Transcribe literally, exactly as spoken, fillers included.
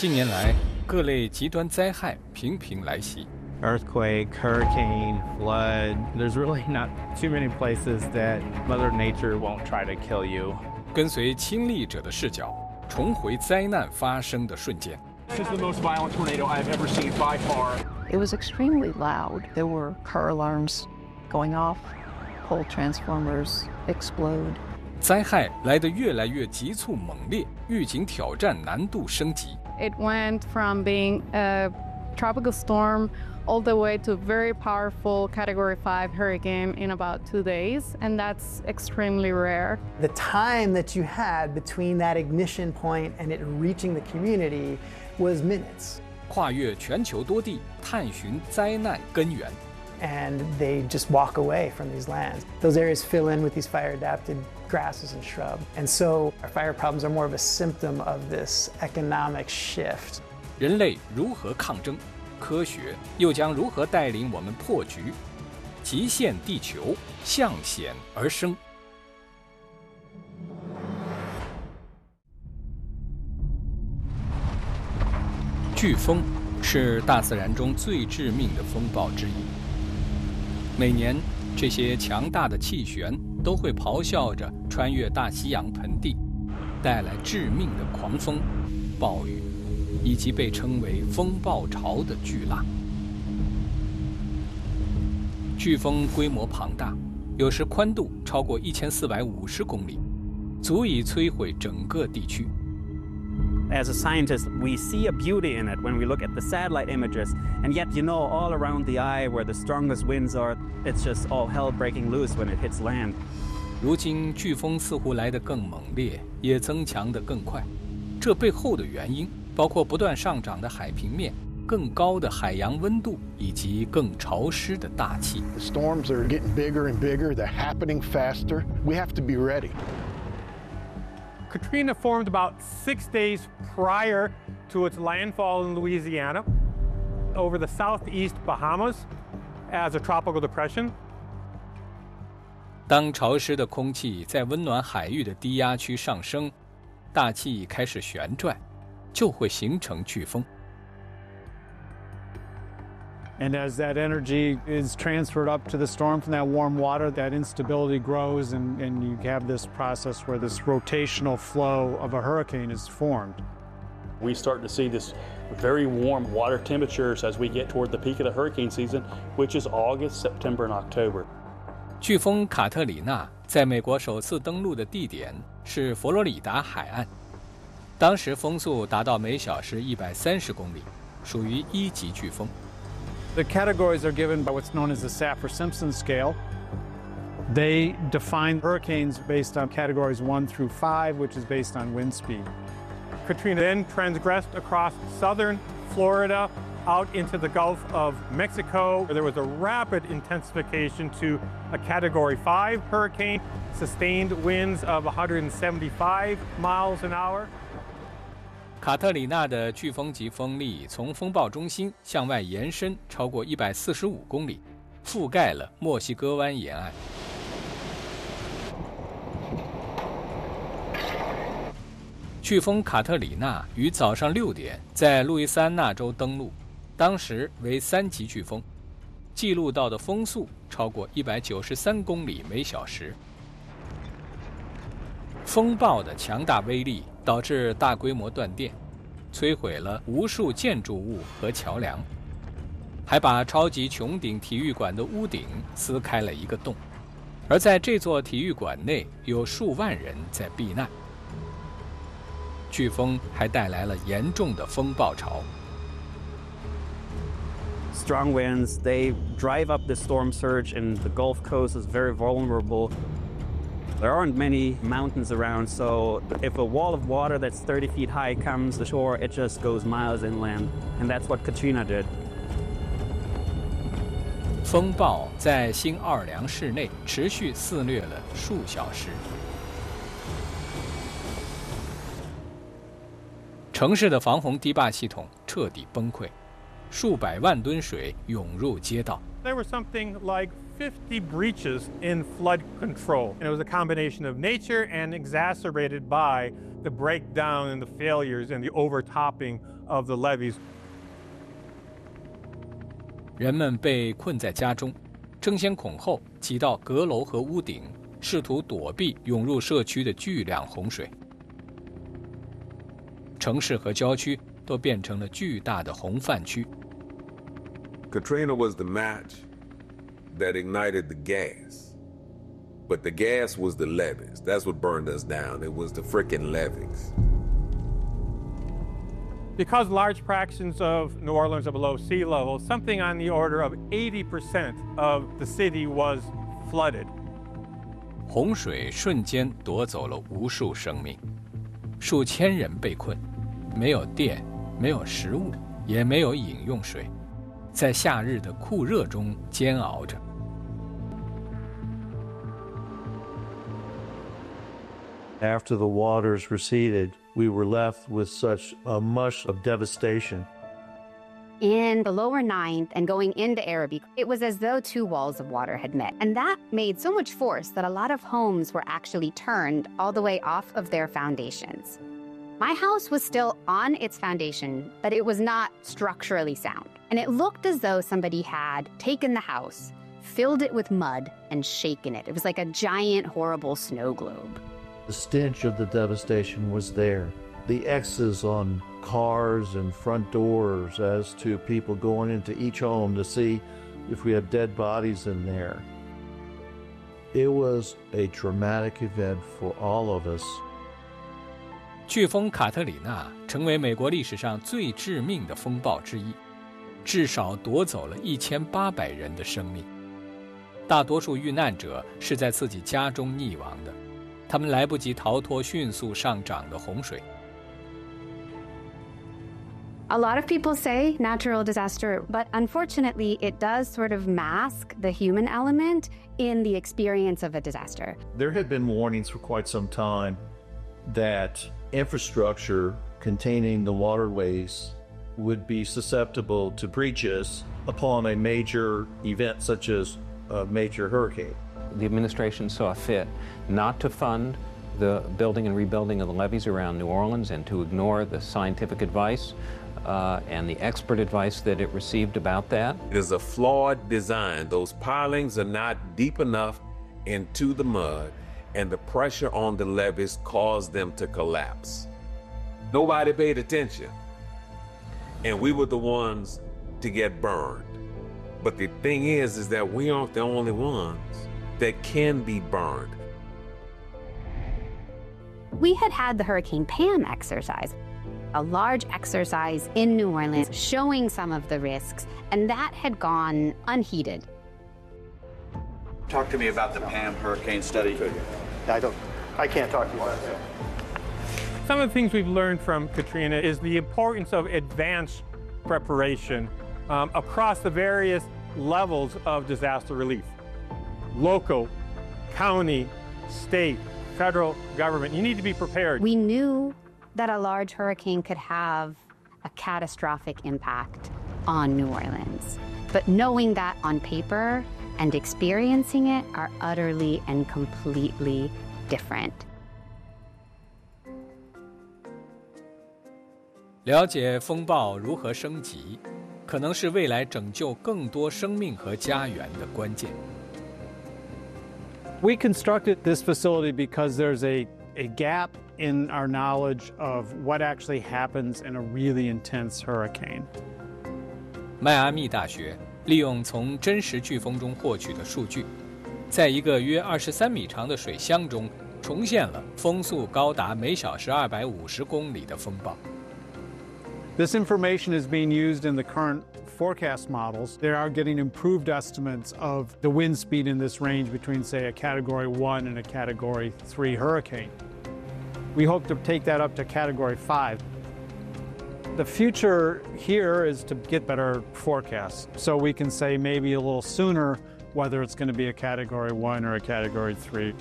近年来，各类极端灾害频频来袭。 Earthquake, hurricane, flood. There's really not too many places that Mother Nature won't try to kill you. 跟随亲历者的视角，重回灾难发生的瞬间。 This is the most violent tornado I've ever seen by far. It was extremely loud. There were car alarms going off, pole transformers explode. 灾害来得越来越急促猛烈，预警挑战难度升级。 It went from being a tropical storm all the way to very powerful Category five hurricane in about two days, and that's extremely rare. The time that you had between that ignition point and it reaching the community was minutes. 跨越全球多地，探寻灾难根源。 And they just walk away from these lands. Those areas fill in with these fire-adapted grasses and shrub. And so our fire problems are more of a symptom of this economic shift. 人类如何抗争？科学又将如何带领我们破局？极限地球，向险而生。飓风是大自然中最致命的风暴之一。每年，这些强大的气旋都会咆哮着穿越大西洋盆地，带来致命的狂风、暴雨，以及被称为风暴潮的巨浪。飓风规模庞大，有时宽度超过一千四百五十公里，足以摧毁整个地区。 As a scientist, we see a beauty in it when we look at the satellite images, and yet you know all around the eye where the strongest winds are, it's just all hell breaking loose when it hits land. 如今飓风似乎来得更猛烈，也增强得更快。这背后的原因包括不断上涨的海平面、更高的海洋温度以及更潮湿的大气。 The storms are getting bigger and bigger. They're happening faster. We have to be ready. Katrina formed about six days prior to its landfall in Louisiana over the southeast Bahamas as a tropical depression. 当潮湿的空气在温暖海域的低压区上升，大气开始旋转，就会形成飓风。 And as that energy is transferred up to the storm from that warm water, that instability grows, and, and you have this process where this rotational flow of a hurricane is formed. We start to see this very warm water temperatures as we get toward the peak of the hurricane season, which is August, September, and October. 飓风卡特里娜在美国首次登陆的地点是佛罗里达海岸，当时风速达到每小时一百三十公里，属于一级飓风。 The categories are given by what's known as the Saffir-Simpson scale. They define hurricanes based on categories one through five, which is based on wind speed. Katrina then transgressed across southern Florida out into the Gulf of Mexico. There was a rapid intensification to a Category five hurricane, sustained winds of one hundred seventy-five miles an hour. 卡特里娜的飓风级风力从风暴中心向外延伸超过一百四十五公里，覆盖了墨西哥湾沿岸。飓风卡特里娜于早上六点在路易斯安那州登陆，当时为三级飓风，记录到的风速超过一百九十三公里每小时。风暴的强大威力导致大规模断电，摧毁了无数建筑物和桥梁，还把超级穹顶体育馆的屋顶撕开了一个洞。而在这座体育馆内，有数万人在避难。飓风还带来了严重的风暴潮。 Strong winds, they drive up the storm surge, and the Gulf Coast is very vulnerable. There aren't many mountains around, so if a wall of water that's thirty feet high comes to shore, it just goes miles inland, and that's what Katrina did. 风暴在新奥尔良市内持续肆虐了数小时，城市的防洪堤坝系统彻底崩溃，数百万吨水涌入街道。 There was something like fifty breaches in flood control, and it was a combination of nature and exacerbated by the breakdown and the failures and the overtopping of the levees. 人们被困在家中，争先恐后挤到阁楼和屋顶，试图躲避涌入社区的巨量洪水。城市和郊区都变成了巨大的洪泛区。 Katrina was the match that ignited the gas, but the gas was the levees. That's what burned us down. It was the frickin' levees. Because large fractions of New Orleans are below sea level, something on the order of eighty percent of the city was flooded. 洪水瞬间夺走了无数生命，数千人被困，没有电，没有食物，也没有饮用水，在夏日的酷热中煎熬着。 After the waters receded, we were left with such a mush of devastation. In the lower ninth and going into Arabi, it was as though two walls of water had met. And that made so much force that a lot of homes were actually turned all the way off of their foundations. My house was still on its foundation, but it was not structurally sound. And it looked as though somebody had taken the house, filled it with mud, and shaken it. It was like a giant, horrible snow globe. The stench of the devastation was there. The X's on cars and front doors as to people going into each home to see if we had dead bodies in there. It was a traumatic event for all of us. 飓风卡特里娜成为美国历史上最致命的风暴之一，至少夺走了一千八百人的生命。大多数遇难者是在自己家中溺亡的。他们来不及逃脱迅速上涨的洪水。 A lot of people say natural disaster, but unfortunately, it does sort of mask the human element in the experience of a disaster. There had been warnings for quite some time that infrastructure containing the waterways would be susceptible to breaches upon a major event such as a major hurricane. The administration saw fit not to fund the building and rebuilding of the levees around New Orleans and to ignore the scientific advice uh, and the expert advice that it received about that. It is a flawed design. Those pilings are not deep enough into the mud, and the pressure on the levees caused them to collapse. Nobody paid attention, and we were the ones to get burned. But the thing is, is that we aren't the only ones that can be burned. We had had the Hurricane Pam exercise, a large exercise in New Orleans showing some of the risks, and that had gone unheeded. Talk to me about the Pam hurricane study. I don't, I can't talk to you about that. Some of the things we've learned from Katrina is the importance of advanced preparation um, across the various levels of disaster relief. Local, county, state, federal government. You need to be prepared. We knew that a large hurricane could have a catastrophic impact on New Orleans. But knowing that on paper and experiencing it are utterly and completely different. 了解风暴如何升级，可能是未来拯救更多生命和家园的关键。 We constructed this facility because there's a, a gap in our knowledge of what actually happens in a really intense hurricane. 迈阿密大学利用从真实飓风中获取的数据，在一个约二十三米长的水箱中，重现了风速高达每小时二百五十公里的风暴。 This information is being used in the current forecast models. They are getting improved estimates of the wind speed in this range between, say, a Category one and a Category three hurricane. We hope to take that up to Category five. The future here is to get better forecasts, so we can say maybe a little sooner whether it's going to be a Category one or a Category three.